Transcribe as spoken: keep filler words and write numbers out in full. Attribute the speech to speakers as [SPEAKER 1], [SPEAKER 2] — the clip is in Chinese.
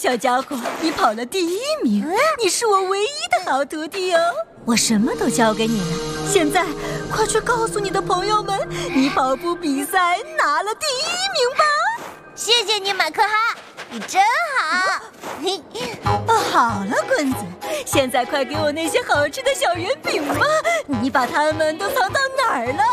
[SPEAKER 1] 小家伙，你跑了第一名，你是我唯一的好徒弟哦。我什么都教给你了，现在快去告诉你的朋友们，你跑步比赛拿了第一名吧。
[SPEAKER 2] 谢谢你，马克哈，你真好。
[SPEAKER 1] 哦，好了，棍子，现在快给我那些好吃的小圆饼吧，你把它们都藏到哪儿了？